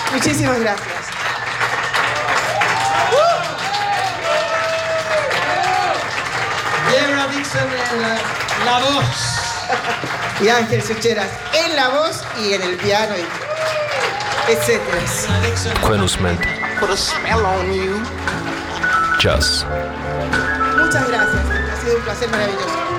Muchísimas gracias. Debra Dixon en la voz. Y Ángel Sucheras en la voz y en el piano, etcétera. Conocimiento. Put a smell on you. Jazz. Muchas gracias. Ha sido un placer maravilloso.